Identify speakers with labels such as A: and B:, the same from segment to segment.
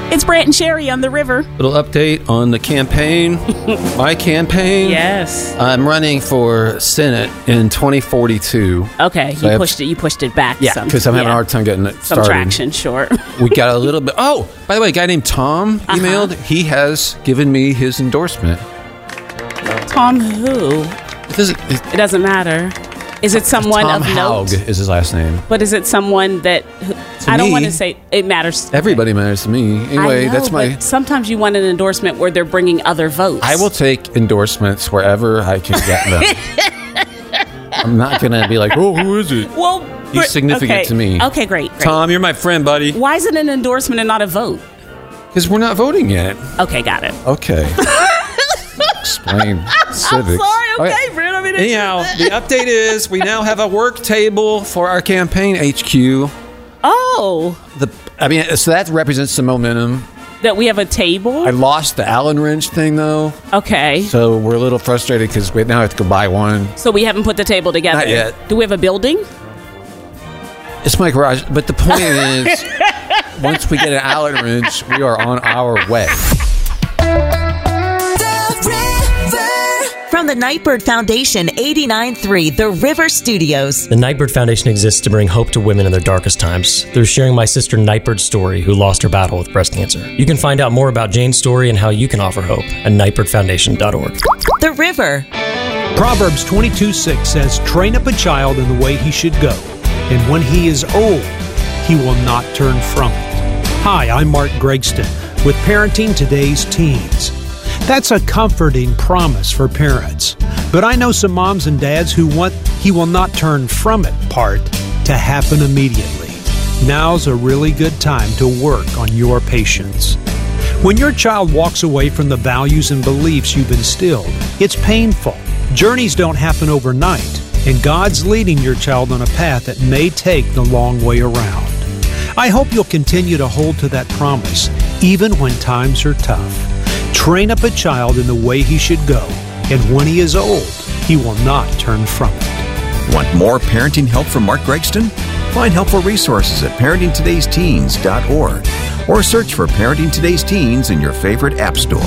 A: It's Brant and Sherry on the river.
B: Little update on the campaign. My campaign.
A: Yes.
B: I'm running for Senate in 2042.
A: Okay,
B: So
A: you pushed it back.
B: Yeah, because I'm having a hard time getting it
A: some
B: started.
A: traction, sure.
B: We got a little bit. Oh, by the way, a guy named Tom emailed. He has given me his endorsement.
A: Tom who?
B: It
A: doesn't matter. Is it someone
B: Tom
A: of
B: Haug
A: note?
B: is his last name.
A: But is it someone that... I don't want to say it matters.
B: Everybody matters to me. Anyway,
A: I know,
B: that's my...
A: but sometimes you want an endorsement where they're bringing other votes.
B: I will take endorsements wherever I can get them. I'm not going to be like, oh, who is it?
A: Well...
B: He's significant to me.
A: Okay, great.
B: Tom, you're my friend, buddy.
A: Why is it an endorsement and not a vote?
B: Because we're not voting yet.
A: Okay, got it.
B: Okay. Explain civics.
A: I'm sorry, okay,
B: Right.
A: Brent.
B: Anyhow, the update is we now have a work table for our campaign HQ.
A: Oh.
B: So that represents some momentum.
A: That we have a table?
B: I lost the Allen wrench thing, though.
A: Okay.
B: So we're a little frustrated because we now have to go buy one.
A: So we haven't put the table together?
B: Not yet.
A: Do we have a building?
B: It's my garage. But the point is, once we get an Allen wrench, we are on our way.
C: From the Nightbird Foundation, 89.3 The River Studios.
D: The Nightbird Foundation exists to bring hope to women in their darkest times through sharing my sister Nightbird's story, who lost her battle with breast cancer. You can find out more about Jane's story and how you can offer hope at nightbirdfoundation.org.
C: The River.
E: Proverbs 22:6 says, "Train up a child in the way he should go, and when he is old, he will not turn from it." Hi, I'm Mark Gregston with Parenting Today's Teens. That's a comforting promise for parents. But I know some moms and dads who want "he will not turn from it" part to happen immediately. Now's a really good time to work on your patience. When your child walks away from the values and beliefs you've instilled, it's painful. Journeys don't happen overnight, and God's leading your child on a path that may take the long way around. I hope you'll continue to hold to that promise, even when times are tough. Train up a child in the way he should go, and when he is old, he will not turn from it.
F: Want more parenting help from Mark Gregston? Find helpful resources at parentingtodaysteens.org or search for Parenting Today's Teens in your favorite app store.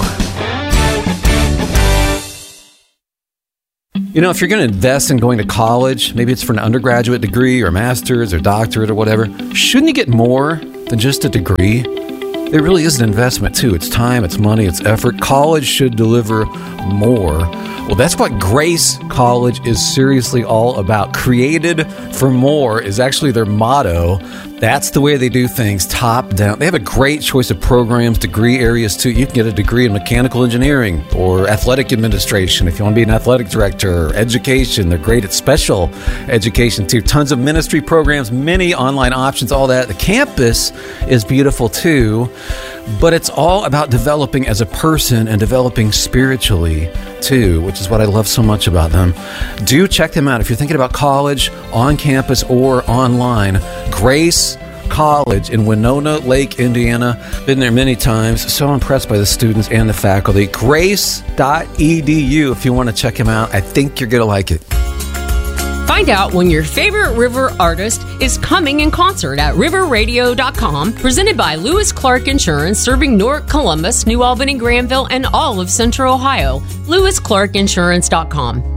B: You know, if you're going to invest in going to college, maybe it's for an undergraduate degree or master's or doctorate or whatever, shouldn't you get more than just a degree? It really is an investment, too. It's time, it's money, it's effort. College should deliver more. Well, that's what Grace College is seriously all about. Created for more is actually their motto. That's the way they do things, top down. They have a great choice of programs, degree areas, too. You can get a degree in mechanical engineering or athletic administration if you want to be an athletic director, or education. They're great at special education, too. Tons of ministry programs, many online options, all that. The campus is beautiful, too. But it's all about developing as a person and developing spiritually, too, which is what I love so much about them. Do check them out if you're thinking about college, on campus or online. Grace College in Winona Lake, Indiana. Been there many times. So impressed by the students and the faculty. Grace.edu if you want to check them out. I think you're going to like it.
G: Find out when your favorite river artist is coming in concert at riverradio.com, presented by Lewis Clark Insurance, serving Newark, Columbus, New Albany, Granville, and all of Central Ohio. LewisClarkInsurance.com.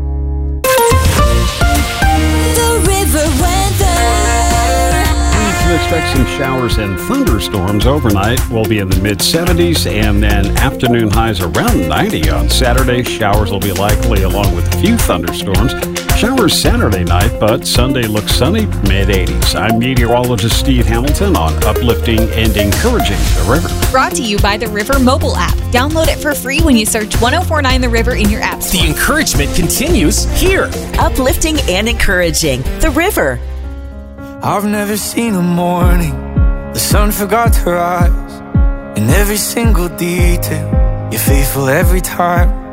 H: The river weather.
I: You can expect some showers and thunderstorms overnight. We'll be in the mid-70s, and then afternoon highs around 90 on Saturday. Showers will be likely along with a few thunderstorms. Showers Saturday night, but Sunday looks sunny, mid-80s. I'm meteorologist Steve Hamilton on uplifting and encouraging the river.
J: Brought to you by the River mobile app. Download it for free when you search 1049 The River in your app store.
K: The encouragement continues here.
C: Uplifting and encouraging. The River.
L: I've never seen a morning the sun forgot to rise. In every single detail, you're faithful every time.